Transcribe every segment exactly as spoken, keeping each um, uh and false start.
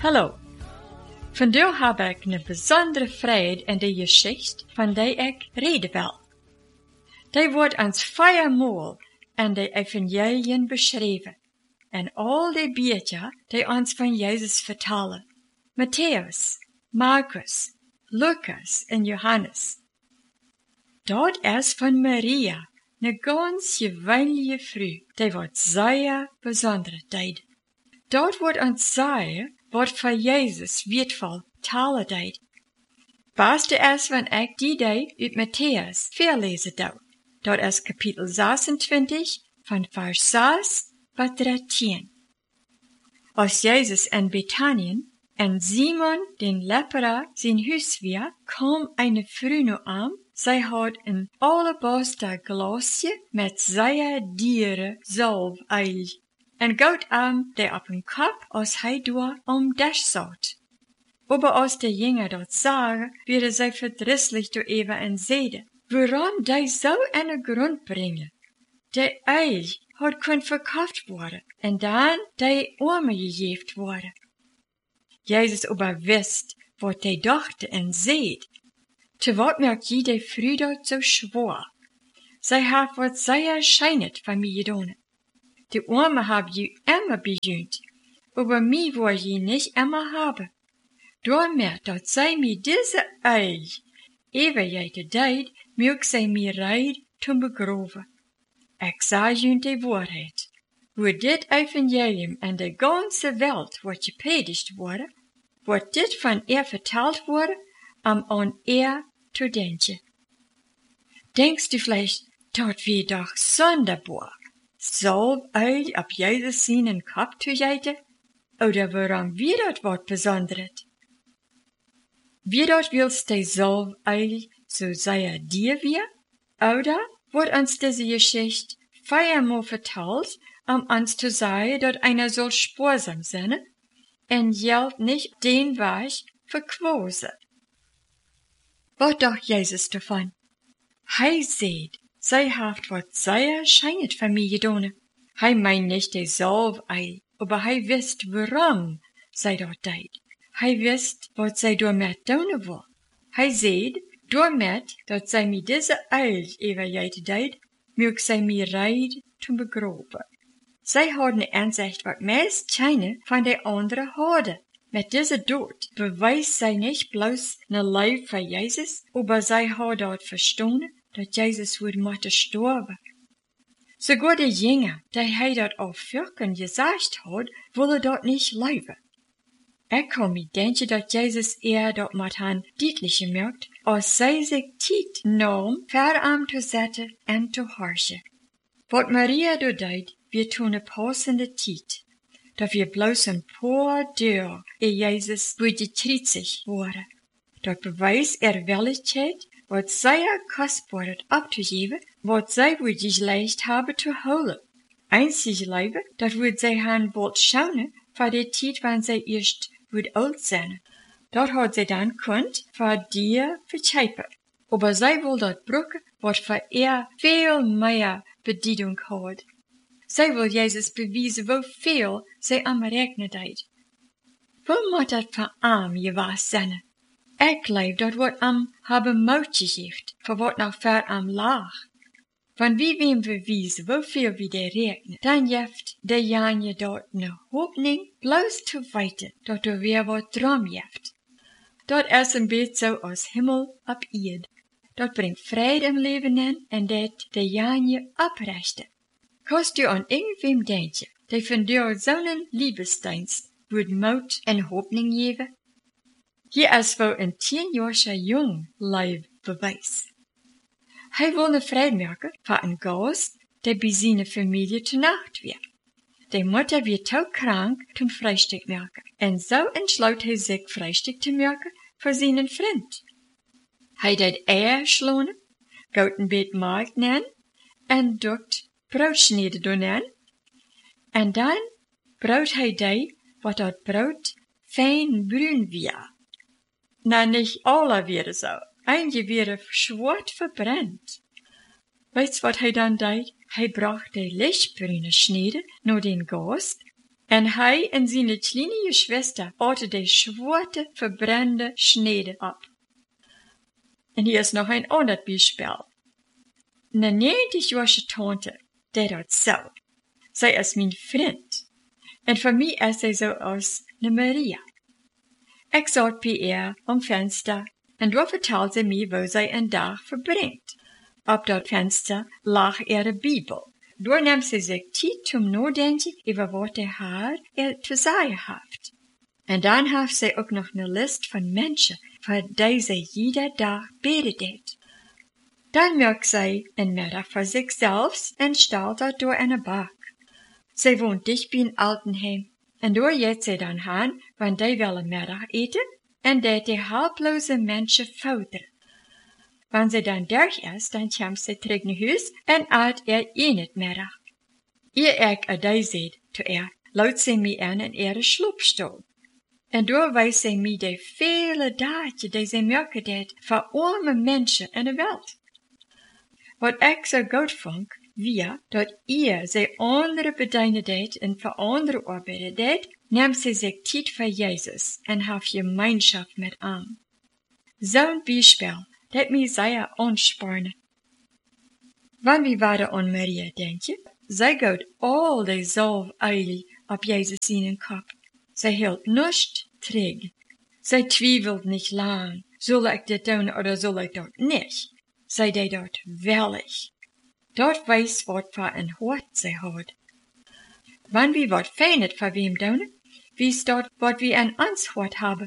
Hallo. Vandaag heb ik een bijzondere vrede in de geschichte van die ik reden wil. Die wordt ons viermaal in de evangelien beschreven. En al die biertjes die ons van Jezus vertellen. Matthäus, Markus, Lukas en Johannes. Dat is van Maria, een ganz gewöhnliche vrouw, die wordt zeer bijzondere tijd. Dat wordt ons zeggen, wat voor Jezus wertvoll talen deed. Beste is, wanneer ik die day uit Matthäus voorlezen doe. Dat is kapitel zesentwintig, van vers zes tot dertien. Als Jezus in Bethanien en Simon den Lepera zijn huis weer, kwam eine vrouw naar hem. Zij had een alabaster glasje met zeer dure zalfolie. En goud am der op een kop, als hij door om dash zat. Aber als de Jünger dat zagen, werden zij verdrießlich door Eva en zeiden, waarom die zo in de grond brengen? De eil had kunnen verkauft worden, en dan die armen gegeven worden. Jezus aber wist, wat die dachten en zeid. Te wat merkt je die vrouw dat zo schwor? Zij heeft wat zeer schijnet van mij gedaan. De armen heb je immer bejunt, aber mij wil je niet immer hebben. Daarmee dat zij mij deze eil, even jij te deed, moet zij mij reid te begroven. Ik zeg je de waarheid. Waar dit evangelium in de ganze wereld wordt gepredigt worden, wordt dit van er verteld worden, om aan er te denken. Denkst du vielleicht, dat wir doch sonderbar, zalfolie op Jezus zijn kop te jeten? Oder waarom wir dat wat besonderet? Wie dat willst die zalfolie so sehr dir wir? Oder wordt ons diese Geschichte viermal verteld, um uns zu sagen, dat einer soll sparsam sein, en Geld nicht den Weg verquosen. Wat dacht Jezus davon? Hij zeid, zij heeft wat zeer schijnet van mij gedaan. Hij meint nicht die zalfolie, aber hij wist waarom zij dat deed. Hij wist wat zij daarmee doen wil. Hij zeid, daarmee dat zij mij deze eil even deed, moet zij mij reid te begroven. Zij hadden aanzicht wat meest schijnen van de andere hadden. Met deze dood bewijst zij niet bloos een lijf van Jezus, aber zij had dat verstaan, dat Jezus would moeten sterven. Sogar de Jünger, die hij dat al vierken gezegd had, willen dat niet leven. Ik kan me denken dat Jezus eer dat met hen duidelijk gemerkt, als zij zich tijd nam, ver aan te zetten en te herrschen. Wat Maria doet deed, wir toen een passende tijd. Dat wir bloos een paar deur, eer Jezus wordt tritzig worden. Dat bewijst er wellichheid, wat zij kostbaar het op te geven, wat zij wordt geslecht hebben te houden. Einzig leven, dat wordt zij hen wat schaunen, voor de tijd wanneer zij eerst wordt oud zijn. Dat had zij dan kunt, voor die verchepen. Aber zij wil dat broeken, wat voor er veel meer bediening had. Zij wil Jezus bewijzen hoeveel zij am rekenen deed. Hoe moet dat voor am gewas zijn? Ik leef dat wat am hebben mout gegeven, voor wat nog ver am laag. Van wie wem bewijzen hoeveel wie de rekenen, dan jeft de janje dat ne hoopning bloos te weten, dat er weer wat droom jeft. Dat is een beetje zo als himmel op aarde. Dat brengt vrede im leven in en dat de janje oprechten. Kost u aan irgendwem denken, die van door zo'n liebesdienst wordt moed en hoopning geven? Hier is wel een tienjarige jong lijf bewijs. Hij wil een vrijmaken voor een gast, die bij zijn familie te nacht weer. De moeder werd te krank zum Frühstück maken, en zo entsloot hij zich Frühstück te maken voor zijn vriend. Hij deed eier slonen, goot een beetje melk nemen, en dokt broodschneden doen, en dan brood hij die, wat dat brood fijn bruin weer. Nou, niet alle weer zo, eindige weer zwart verbrannt. Weet wat hij dan deed? Hij bracht die lichtbruine snede naar den gast, En hij en zijn kleine Geschwister aten die zwarte, verbrande Schnede ab. En hier is nog een ander Beispiel. Een negentig-jarige tante deed dat zo. Zij is mijn vriend. En voor mij is zij zo als een Maria. Ik zat bij haar am venster en daar vertelde zij mij waar zij een dag verbringt. Op dat venster lag ihre Bibel. Daar nam zij zich tijd om nadenken over wat hij haar er te zeggen heeft. En dan heeft zij ook nog een list van mensen voor die zij ieder dag beden deed. Dan merkt zij een middag voor zichzelf en stelt dat door in een bak. Zij woont dicht bij een Altenheim en daar gaat zij dan heen, want die willen middag eten en deed die helploze mensen fouteren. Wanneer zij dan derg is, dan komt zij terug naar huis en eet er in het middag. Eer ik a die zit, to er, luidt zij mij aan in ihre sloopstoel. En daar wijst zij mij die vele daadje die zij merken deed voor arme mensen in de wereld. Wat ik zo goed vond, wie dat ihr zij andere bedienen deed en voor andere arbeiden deed, nam zij zich tijd voor Jezus en heeft gemeenschap met hem. Zo'n Beispiel, dat mij zeer aansporen. Wanneer we waren aan Maria, denk je? Zij gaat al die zalfolie op Jezus zijn kop. Zij hield niets terug. Zij twijfelt niet lang. Zal ik dit doen of zal ik dat niet? Zij deed dat wellig. Dat wijst wat voor een hart zij had. Wanneer we wat fijnet voor wem doen, wijst dat wat we aan ons hart hebben.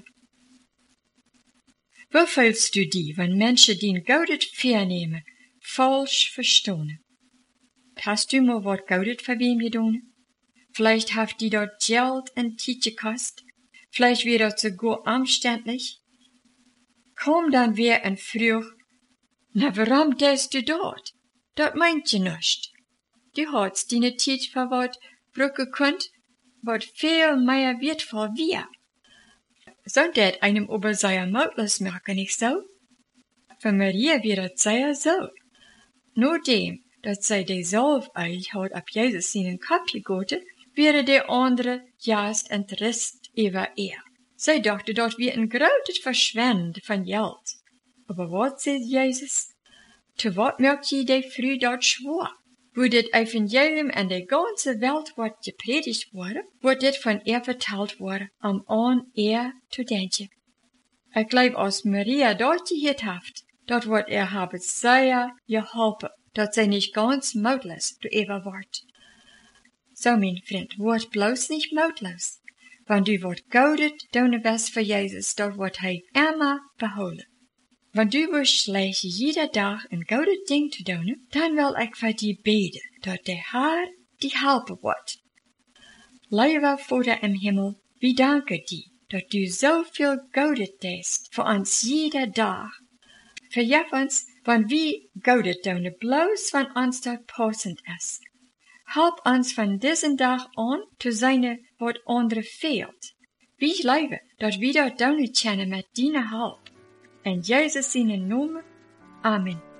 Wo fühlst du die, wenn Menschen die Gaudet vernehmen, falsch verstehen? Hast du mal wat Gaudet für wem gedaan? Vielleicht haft die dort Geld en Zeit gekost, vielleicht wird das sogar umständlich. Komm dann weer en vroeg, na warum deest du dort? Dat meint je nicht. Du hast deine Zeit für wat brücken könnt, wat viel mehr wertvoll wir. So det einem aber sehr möglich merken, nicht so? Für Maria wird das sehr so. Nur dem, dass sie die Salbeöl hat ab Jesus seinen Kopf gegoten, wäre der andere just interessiert über ihr. Sie dachte, dort wir ein großes Verschwenden von Geld. Aber was sagt Jesus? Zu wat merkt je die früh dort schwor? Wo dit Evangelium in der ganzen Welt wordt gepredigt worden, wordt dit von ihr verteld worden, om aan ihr zu denken. Ik glaube, als Maria dort gehört haft, dort wordt er haben sehr geholpen, dat zij nicht ganz mautlos du Eva wordt. So, mein Freund, word bloß nicht mautlos. Wann du wordt goudet, doen was für Jesus, dort wordt hij immer beholen. Wenn du wirst schlecht jeder Tag ein gutes Ding zu tun, dann will ich für dich beten, dass der Herr dich helfen wird. Lieber Vater im Himmel, wir danken dir, dass du so viel Gutes tust für uns jeder Tag. Vergib uns, wenn wir Gutes tun, bloß wenn uns das passend ist. Help uns von diesem Tag an zu sein, was andere fehlt. Wir leben, dass wir das tun können mit deiner Hilfe. In Jezus' Namen. Amen.